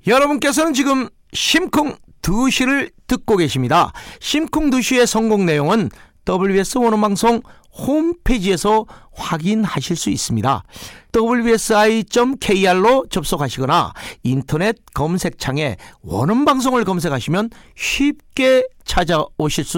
여러분께서는 지금 심쿵 2시를 듣고 계십니다. 심쿵 2시의 성공 내용은 WBS 원어방송 홈페이지에서 확인하실 수 있습니다. wsi.kr로 접속하시거나 인터넷 검색창에 원어방송을 검색하시면 쉽게 찾아오실 수